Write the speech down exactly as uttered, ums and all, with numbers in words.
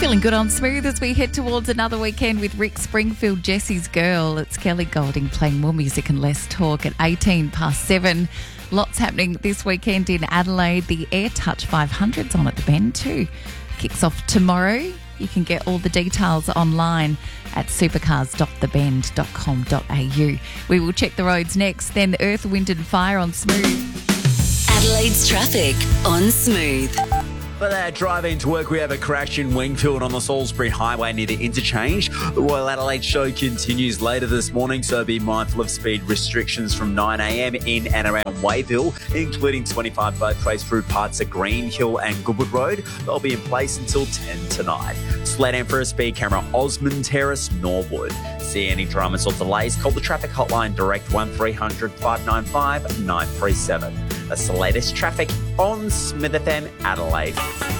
Feeling good on Smooth as we head towards another weekend with Rick Springfield, Jesse's Girl. It's Kelly Golding playing more music and less talk at eighteen past seven. Lots happening this weekend in Adelaide. The Air Touch five hundred's on at the Bend too. Kicks off tomorrow. You can get all the details online at supercars dot the bend dot com dot a u. We will check the roads next, then Earth, Wind and Fire on Smooth. Adelaide's traffic on Smooth. For that drive into work, we have a crash in Wingfield on the Salisbury Highway near the interchange. The Royal Adelaide show continues later this morning, so be mindful of speed restrictions from nine a.m. in and around Wayville, including twenty-five both ways through parts of Green Hill and Goodwood Road. They'll be in place until ten tonight. Slate in for a speed camera, Osmond Terrace, Norwood. See any dramas or delays, call the traffic hotline direct one three hundred five nine five nine three seven. That's the latest traffic on Smith F M Adelaide.